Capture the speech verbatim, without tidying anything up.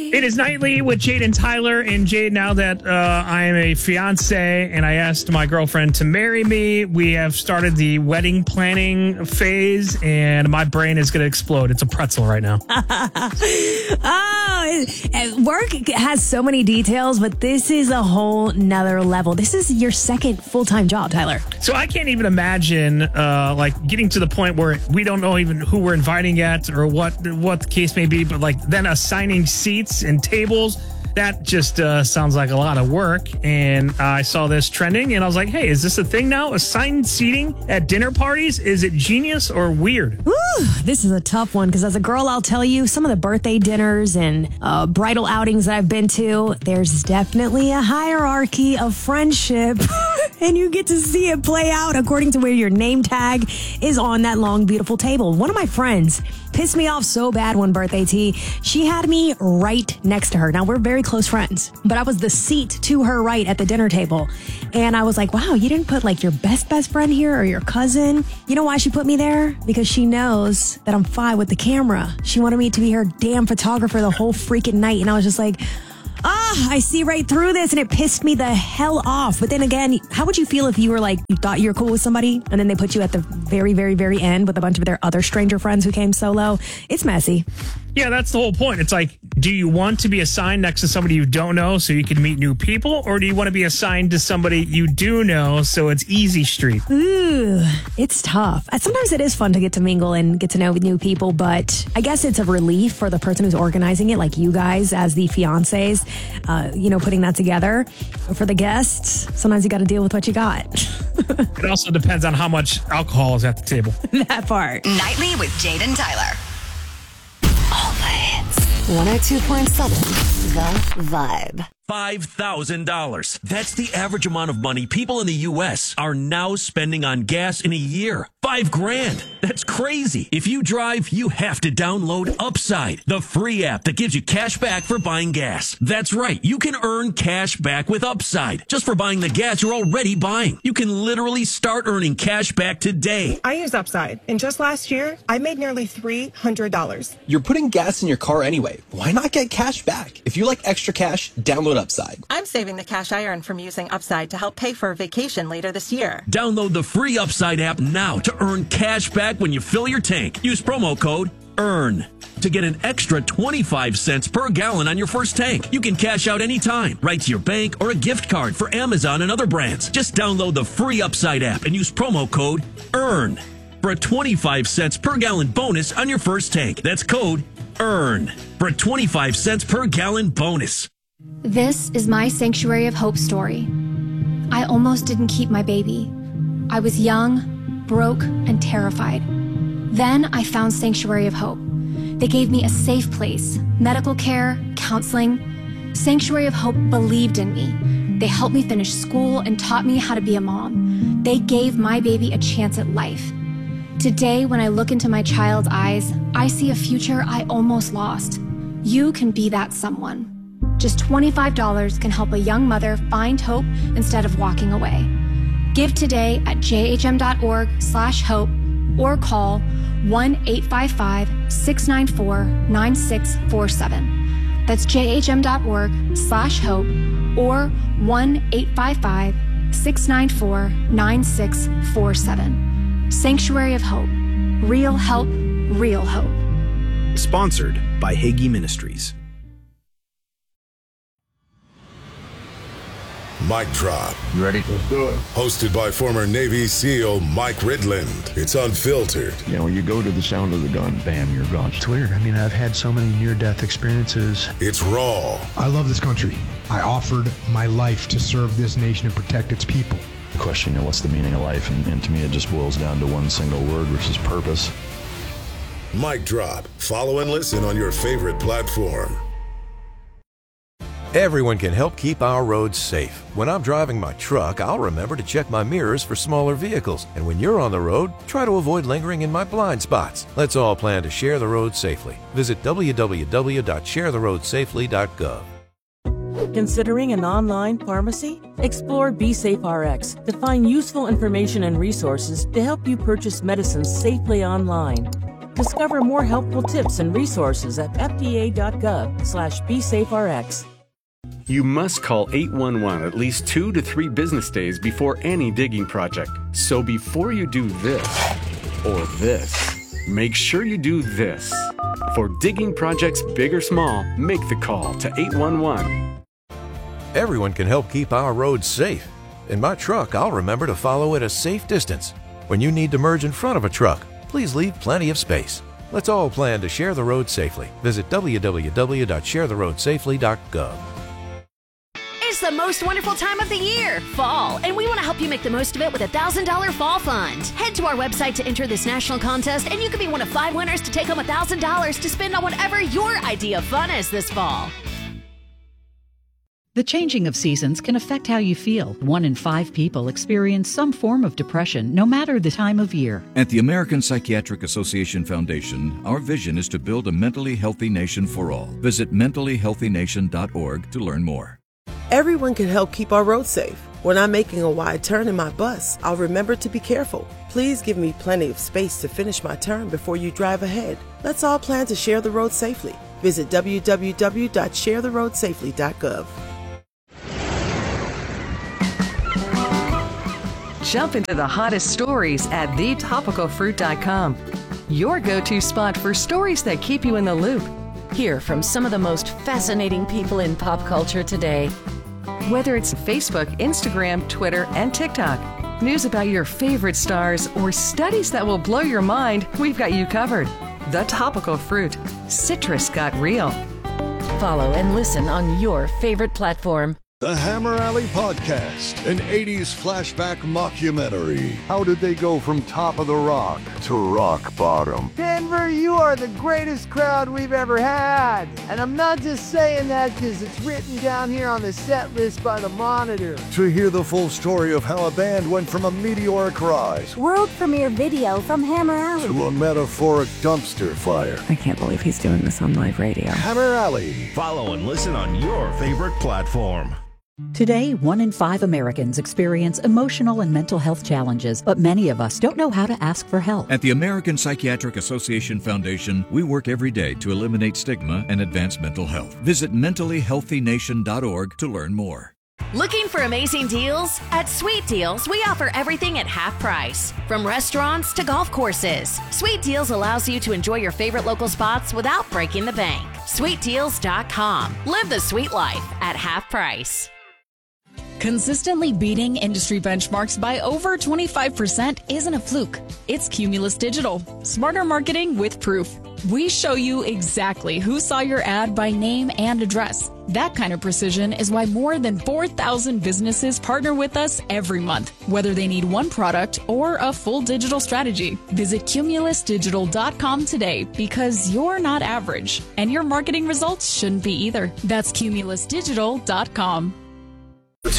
It is Nightly with Jade and Tyler. And Jade, now that uh, I am a fiance and I asked my girlfriend to marry me, we have started the wedding planning phase, and my brain is going to explode. It's a pretzel right now. oh, work has so many details, but this is a whole nother level. This is your second full-time job, Tyler. So I can't even imagine uh, like getting to the point where we don't know even who we're inviting yet or what what the case may be, but like then assigning seats and tables. That just uh, sounds like a lot of work. And uh, I saw this trending and I was like, hey, is this a thing now? Assigned seating at dinner parties? Is it genius or weird? Ooh, this is a tough one because as a girl, I'll tell you, some of the birthday dinners and uh, bridal outings that I've been to, there's definitely a hierarchy of friendship. And you get to see it play out according to where your name tag is on that long, beautiful table. One of my friends pissed me off so bad one birthday, T. She had me right next to her. Now, we're very close friends, but I was the seat to her right at the dinner table. And I was like, wow, you didn't put like your best, best friend here or your cousin. You know why she put me there? Because she knows that I'm fine with the camera. She wanted me to be her damn photographer the whole freaking night. And I was just like, ah, I see right through this, and it pissed me the hell off. But then again, how would you feel if you were like, you thought you were cool with somebody, and then they put you at the very, very, very end with a bunch of their other stranger friends who came solo? It's messy. Yeah, that's the whole point. It's like, do you want to be assigned next to somebody you don't know so you can meet new people? Or do you want to be assigned to somebody you do know so it's easy street? Ooh, it's tough. Sometimes it is fun to get to mingle and get to know new people, but I guess it's a relief for the person who's organizing it, like you guys as the fiancés, uh, you know, putting that together. But for the guests, sometimes you got to deal with what you got. It also depends on how much alcohol is at the table. That part. Nightly with Jade and Tyler. All the hits. one oh two point seven The Vibe. five thousand dollars. That's the average amount of money people in the U S are now spending on gas in a year. Five grand. That's crazy. If you drive, you have to download Upside, the free app that gives you cash back for buying gas. That's right. You can earn cash back with Upside just for buying the gas you're already buying. You can literally start earning cash back today. I use Upside, and just last year, I made nearly three hundred dollars. You're putting gas in your car anyway. Why not get cash back? If you like extra cash, download Upside. I'm saving the cash I earn from using Upside to help pay for a vacation later this year. Download the free Upside app now to earn cash back when you fill your tank. Use promo code EARN to get an extra twenty-five cents per gallon on your first tank. You can cash out anytime, right to your bank or a gift card for Amazon and other brands. Just download the free Upside app and use promo code EARN for a twenty-five cents per gallon bonus on your first tank. That's code EARN for a twenty-five cents per gallon bonus. This is my Sanctuary of Hope story. I almost didn't keep my baby. I was young, broke, and terrified. Then I found Sanctuary of Hope. They gave me a safe place, medical care, counseling. Sanctuary of Hope believed in me. They helped me finish school and taught me how to be a mom. They gave my baby a chance at life. Today, when I look into my child's eyes, I see a future I almost lost. You can be that someone. Just twenty-five dollars can help a young mother find hope instead of walking away. Give today at jhm.org slash hope or call one eight five five, six nine four, nine six four seven. That's jhm.org slash hope or one eight five five, six nine four, nine six four seven. Sanctuary of Hope. Real help, real hope. Sponsored by Hagee Ministries. Mic Drop. You ready? Let's do it. Hosted by former Navy SEAL Mike Ridland. It's unfiltered. You know, when you go to the sound of the gun, bam, you're gone. It's weird. I mean, I've had so many near-death experiences. It's raw. I love this country. I offered my life to serve this nation and protect its people. The question, you know, what's the meaning of life? And, and to me, it just boils down to one single word, which is purpose. Mic Drop. Follow and listen on your favorite platform. Everyone can help keep our roads safe. When I'm driving my truck, I'll remember to check my mirrors for smaller vehicles. And when you're on the road, try to avoid lingering in my blind spots. Let's all plan to share the road safely. Visit w w w dot share the road safely dot gov. Considering an online pharmacy? Explore BeSafeRx to find useful information and resources to help you purchase medicines safely online. Discover more helpful tips and resources at fda.gov slash bsaferx. You must call eight one one at least two to three business days before any digging project. So before you do this or this, make sure you do this. For digging projects big or small, make the call to eight one one. Everyone can help keep our roads safe. In my truck, I'll remember to follow at a safe distance. When you need to merge in front of a truck, please leave plenty of space. Let's all plan to share the road safely. Visit w w w dot share the road safely dot gov. It's the most wonderful time of the year, fall, and we want to help you make the most of it with a one thousand dollars Fall Fund. Head to our website to enter this national contest, and you could be one of five winners to take home one thousand dollars to spend on whatever your idea of fun is this fall. The changing of seasons can affect how you feel. One in five people experience some form of depression, no matter the time of year. At the American Psychiatric Association Foundation, our vision is to build a mentally healthy nation for all. Visit mentally healthy nation dot org to learn more. Everyone can help keep our roads safe. When I'm making a wide turn in my bus, I'll remember to be careful. Please give me plenty of space to finish my turn before you drive ahead. Let's all plan to share the road safely. Visit w w w dot share the road safely dot gov. Jump into the hottest stories at the topical fruit dot com. Your go-to spot for stories that keep you in the loop. Hear from some of the most fascinating people in pop culture today. Whether it's Facebook, Instagram, Twitter, and TikTok, news about your favorite stars, or studies that will blow your mind, we've got you covered. The Topical Fruit. Citrus got real. Follow and listen on your favorite platform. The Hammer Alley Podcast, an eighties flashback mockumentary. How did they go from top of the rock to rock bottom? Denver, you are the greatest crowd we've ever had. And I'm not just saying that because it's written down here on the set list by the Monitor. To hear the full story of how a band went from a meteoric rise, world premiere video from Hammer Alley, to a metaphoric dumpster fire. I can't believe he's doing this on live radio. Hammer Alley. Follow and listen on your favorite platform. Today, one in five Americans experience emotional and mental health challenges, but many of us don't know how to ask for help. At the American Psychiatric Association Foundation, we work every day to eliminate stigma and advance mental health. Visit mentally healthy nation dot org to learn more. Looking for amazing deals? At Sweet Deals, we offer everything at half price. From restaurants to golf courses, Sweet Deals allows you to enjoy your favorite local spots without breaking the bank. sweet deals dot com. Live the sweet life at half price. Consistently beating industry benchmarks by over twenty-five percent isn't a fluke. It's Cumulus Digital. Smarter marketing with proof. We show you exactly who saw your ad by name and address. That kind of precision is why more than four thousand businesses partner with us every month, whether they need one product or a full digital strategy. Visit cumulus digital dot com today because you're not average, and your marketing results shouldn't be either. That's cumulus digital dot com.